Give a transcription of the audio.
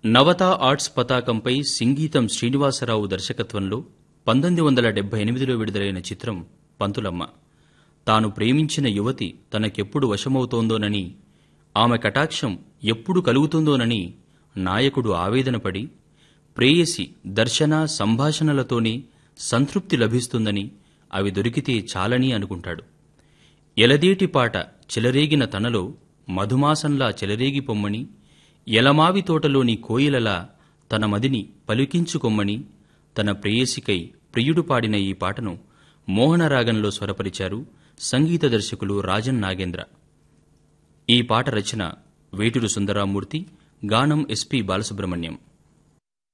నవత arts పతాకంపై సింగీతం శ్రీనివాసరావు దర్శకత్వంలో 1978లో విడుదలైన చిత్రం పంతులమ్మ. తాను ప్రేమించిన యువతి తనకెప్పుడు వశమవుతోందోనని, ఆమె కటాక్షం ఎప్పుడు కలుగుతుందోనని నాయకుడు ఆవేదనపడి, ప్రేయసి దర్శన సంభాషణలతోనే సంతృప్తి లభిస్తుందని, అవి దొరికితే చాలని అనుకుంటాడు. ఎలదేటి పాట చెలరేగిన తనలో మధుమాసంలా చెలరేగిపొమ్మని, ఎలమావి తోటలోని కోయిలలా తన మదిని పలికించుకొమ్మని తన ప్రేయసికై ప్రియుడు పాడిన ఈ పాటను మోహనరాగంలో స్వరపరిచారు సంగీత దర్శకులు రాజన్ నాగేంద్ర. ఈ పాట రచన వేటూరు సుందరరామూర్తి, గానం ఎస్పి బాలసుబ్రహ్మణ్యం.